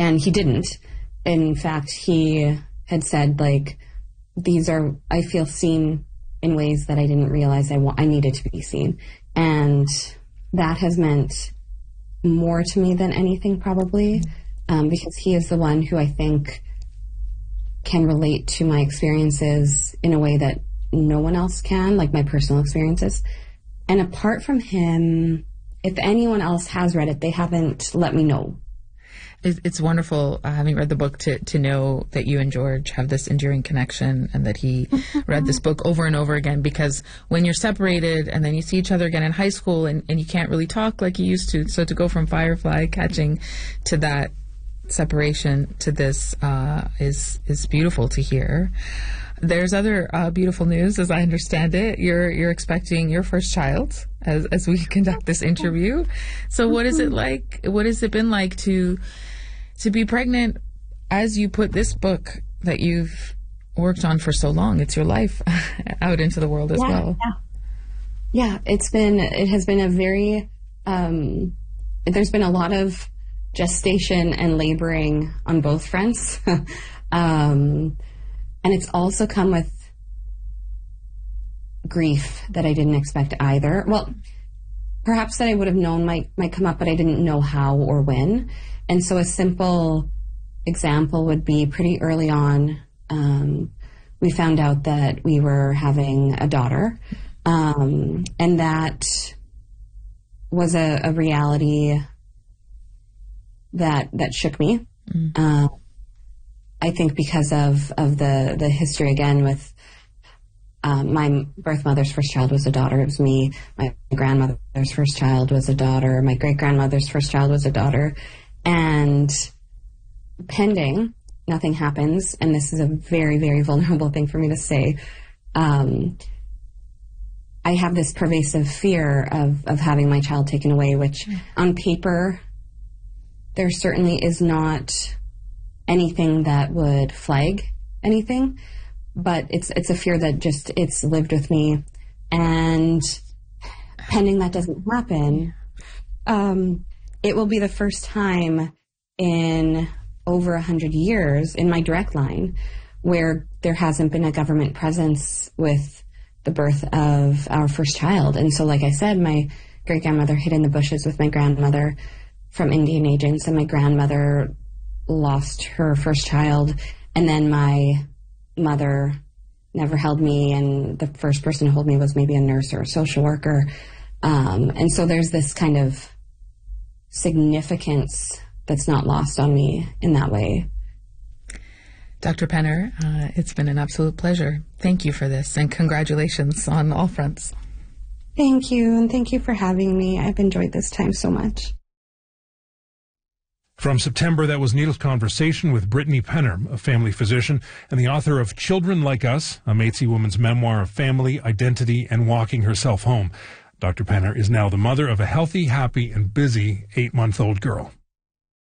And he didn't. In fact, he had said, like, I feel seen in ways that I didn't realize I needed to be seen. And that has meant more to me than anything, probably, because he is the one who I think can relate to my experiences in a way that no one else can, like my personal experiences. And apart from him, if anyone else has read it, they haven't let me know. It's wonderful, having read the book, to know that you and George have this enduring connection, and that he read this book over and over again, because when you're separated and then you see each other again in high school and you can't really talk like you used to, so to go from Firefly catching to that separation to this is beautiful to hear. There's other beautiful news, as I understand it. You're expecting your first child as we conduct this interview. So what is it like? What has it been like to be pregnant as you put this book that you've worked on for so long? It's your life out into the world as well. Yeah, it has been a very, there's been a lot of gestation and laboring on both fronts. And it's also come with grief that I didn't expect either. Well, perhaps that I would have known might come up, but I didn't know how or when. And so a simple example would be pretty early on, we found out that we were having a daughter. And that was a reality that shook me. I think because of the history, again, with my birth mother's first child was a daughter. It was me. My grandmother's first child was a daughter. My great-grandmother's first child was a daughter. And pending, nothing happens, and this is a very, very vulnerable thing for me to say, I have this pervasive fear of having my child taken away, which on paper, there certainly is not anything that would flag anything, but it's a fear that just, it's lived with me. And pending that doesn't happen, it will be the first time in over 100 years in my direct line where there hasn't been a government presence with the birth of our first child. And so, like I said, my great-grandmother hid in the bushes with my grandmother from Indian agents, and my grandmother lost her first child, and then my mother never held me, and the first person to hold me was maybe a nurse or a social worker. And so there's this kind of significance that's not lost on me in that way. Dr. Penner, it's been an absolute pleasure. Thank you for this, and congratulations on all fronts. Thank you, and thank you for having me. I've enjoyed this time so much. From September, that was Neil's conversation with Brittany Penner, a family physician and the author of Children Like Us, a Métis woman's memoir of family, identity, and walking herself home. Dr. Penner is now the mother of a healthy, happy, and busy 8-month-old girl.